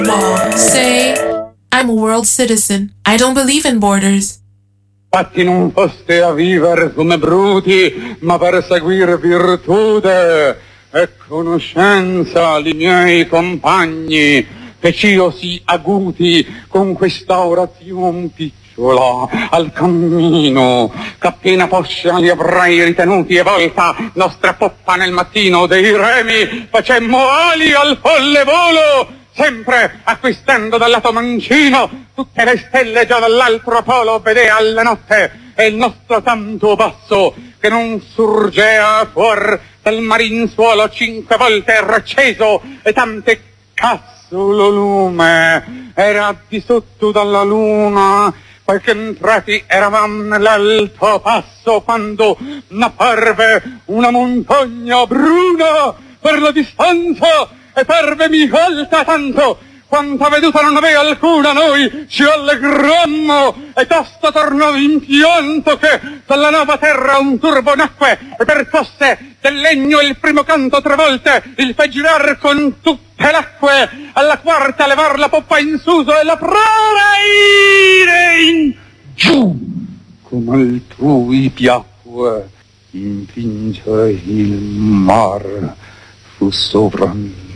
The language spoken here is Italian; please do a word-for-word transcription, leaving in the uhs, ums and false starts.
Wall. Say, I'm a world citizen. I don't believe in borders. Fatti non foste a vivere come bruti, ma per seguire virtute e conoscenza li miei compagni, che cio si aguti con questa orazione picciola al cammino, che appena poscia li avrei ritenuti e volta nostra poppa nel mattino dei remi facemmo ali al folle volo, sempre acquistando dal lato mancino tutte le stelle già dall'altro polo vedea alla notte, e il nostro tanto basso che non surgea fuor dal marinsuolo cinque volte racceso, e tante casso lo lume era di sotto dalla luna, poiché entrati eravamo nell'alto passo quando n'apparve una montagna bruna per la distanza, e parvemi alta tanto quanta veduta non aveva alcuna. Noi ci allegrammo e tosto tornò in pianto che dalla nuova terra un turbo nacque, e percosse del legno il primo canto tre volte, il fe girar con tutte l'acque, alla quarta levar la poppa in suso e la prora ire in giù, come altrui piacque, in vince il mar fu sovra me.